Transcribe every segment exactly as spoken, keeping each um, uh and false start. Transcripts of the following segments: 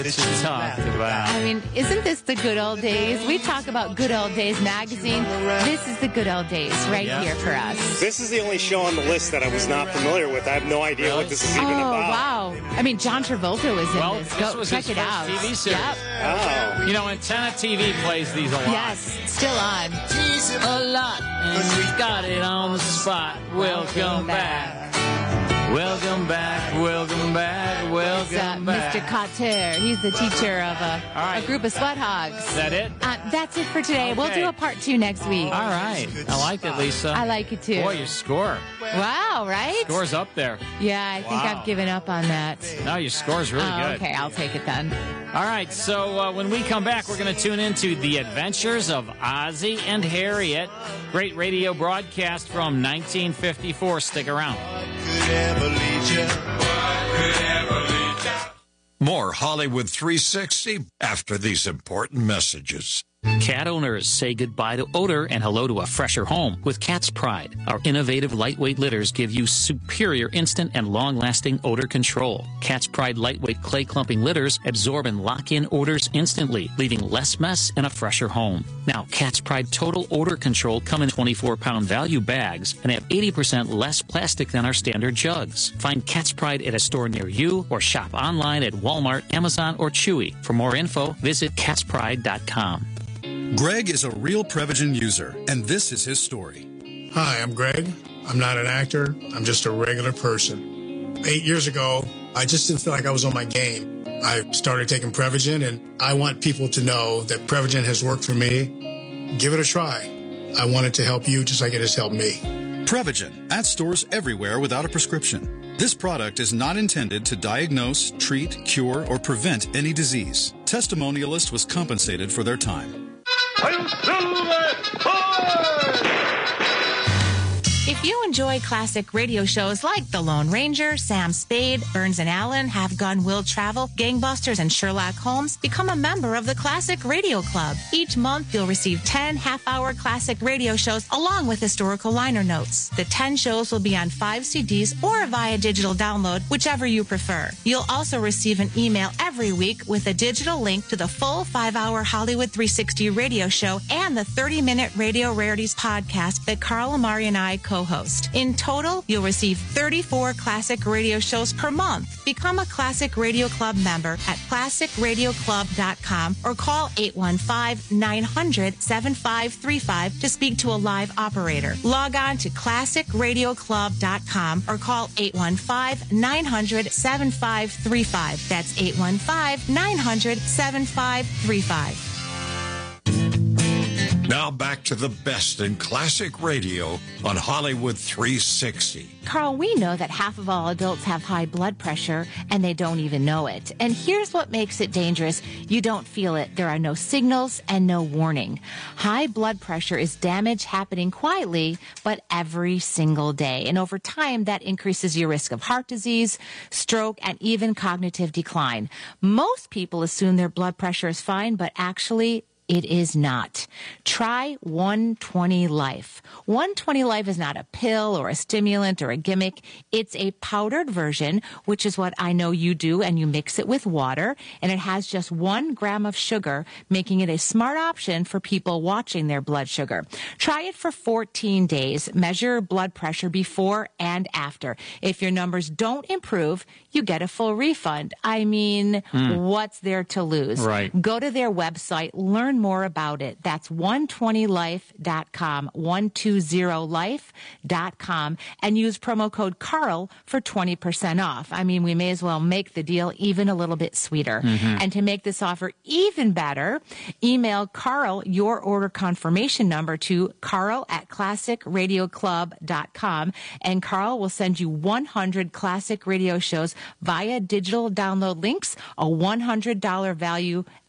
to talk about. I mean, isn't this the good old days? We talk about Good Old Days magazine. This is the good old days right Yeah. here for us. This is the only show on the list that I was not familiar with. I have no idea Really? what this is Oh, even about. wow. I mean, John Travolta was in Well, this. this Go was check his it first out. T V series. Yep. Oh. You know, Antenna T V plays these a lot. Yes, still on. A lot. And we got it on the spot. Welcome back. Welcome back. Welcome back. It's, uh, Welcome back. Mister Cotter. He's the teacher of a, All right. a group of sweat hogs. Is that it? Uh, that's it for today. We'll Okay. do a part two next week. All right. I like it, Lisa. I like it too. Boy, your score. Wow, right? Score's up there. Yeah, I think Wow. I've given up on that. No, your score's really Oh, good. okay, I'll take it then. All right, so uh, when we come back, we're going to tune into The Adventures of Ozzie and Harriet. Great radio broadcast from nineteen fifty-four. Stick around. More Hollywood three sixty after these important messages. Cat owners say goodbye to odor and hello to a fresher home with Cat's Pride. Our innovative lightweight litters give you superior instant and long-lasting odor control. Cat's Pride lightweight clay clumping litters absorb and lock in odors instantly, leaving less mess and a fresher home. Now, Cat's Pride Total Odor Control come in twenty-four pound value bags and have eighty percent less plastic than our standard jugs. Find Cat's Pride at a store near you or shop online at Walmart, Amazon, or Chewy. For more info, visit cats pride dot com. Greg is a real Prevagen user, and this is his story. Hi, I'm Greg. I'm not an actor. I'm just a regular person. Eight years ago, I just didn't feel like I was on my game. I started taking Prevagen, and I want people to know that Prevagen has worked for me. Give it a try. I want it to help you just like it has helped me. Prevagen, at stores everywhere without a prescription. This product is not intended to diagnose, treat, cure, or prevent any disease. Testimonialist was compensated for their time. If you enjoy classic radio shows like The Lone Ranger, Sam Spade, Burns and Allen, Have Gun Will Travel, Gangbusters, and Sherlock Holmes, become a member of the Classic Radio Club. Each month, you'll receive ten half-hour classic radio shows along with historical liner notes. The ten shows will be on five C Ds or via digital download, whichever you prefer. You'll also receive an email every week with a digital link to the full five-hour Hollywood three sixty radio show and the thirty-minute Radio Rarities podcast that Carl Amari and I co-host. In total, you'll receive thirty-four classic radio shows per month. Become a Classic Radio Club member at classic radio club dot com or call eight one five, nine hundred, seven five three five to speak to a live operator. Log on to classic radio club dot com or call eight one five, nine hundred, seven five three five. That's eight one five, nine hundred, seven five three five. Now back to the best in classic radio on Hollywood three sixty. Carl, we know that half of all adults have high blood pressure and they don't even know it. And here's what makes it dangerous. You don't feel it. There are no signals and no warning. High blood pressure is damage happening quietly, but every single day. And over time, that increases your risk of heart disease, stroke, and even cognitive decline. Most people assume their blood pressure is fine, but actually, it is not. Try one twenty Life. one twenty Life is not a pill or a stimulant or a gimmick. It's a powdered version, which is what I know you do, and you mix it with water, and it has just one gram of sugar, making it a smart option for people watching their blood sugar. Try it for fourteen days. Measure blood pressure before and after. If your numbers don't improve, you get a full refund. I mean, mm. what's there to lose? Right. Go to their website, learn more about it. That's one twenty life dot com, one twenty life dot com, and use promo code Carl for twenty percent off. I mean, we may as well make the deal even a little bit sweeter. Mm-hmm. And to make this offer even better, email Carl your order confirmation number to Carl at classic radio club dot com, and Carl will send you one hundred classic radio shows via digital download links, a one hundred dollars value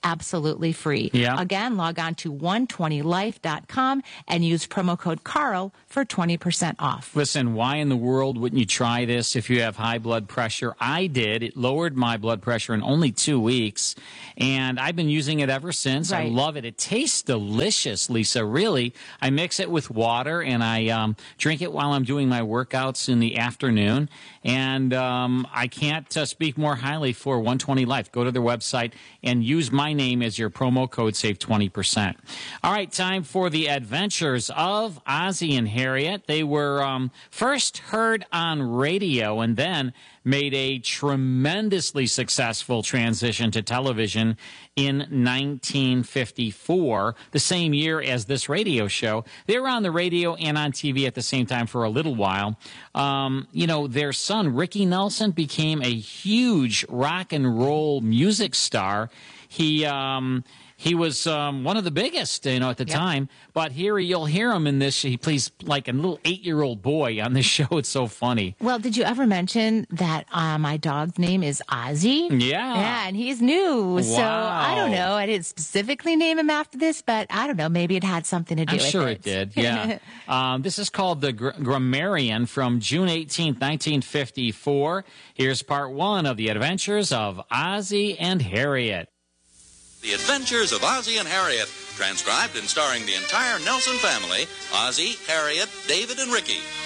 absolutely free. Yeah. Again, log on to one twenty life dot com and use promo code Carl for twenty percent off. Listen, why in the world wouldn't you try this if you have high blood pressure? I did. It lowered my blood pressure in only two weeks, and I've been using it ever since. Right. I love it. It tastes delicious, Lisa, really. I mix it with water, and I um, drink it while I'm doing my workouts in the afternoon, and um, I can't uh, speak more highly for one twenty life. Go to their website and use my name as your promo code, save twenty percent. All right, time for the adventures of Ozzie and Harriet. They were um, first heard on radio and then made a tremendously successful transition to television in nineteen fifty-four, the same year as this radio show. They were on the radio and on T V at the same time for a little while. Um, you know, their son, Ricky Nelson, became a huge rock and roll music star. He um, he was um, one of the biggest, you know, at the Yep. time. But here you'll hear him in this. He plays like a little eight-year-old boy on this show. It's so funny. Well, did you ever mention that uh, my dog's name is Ozzie? Yeah. Yeah, and he's new. So I don't know. I didn't specifically name him after this, but I don't know. Maybe it had something to do I'm with sure it. it did, yeah. um, this is called The Gr- Grammarian from June eighteenth, nineteen fifty-four. Here's part one of The Adventures of Ozzie and Harriet. The Adventures of Ozzie and Harriet, transcribed and starring the entire Nelson family, Ozzie, Harriet, David, and Ricky.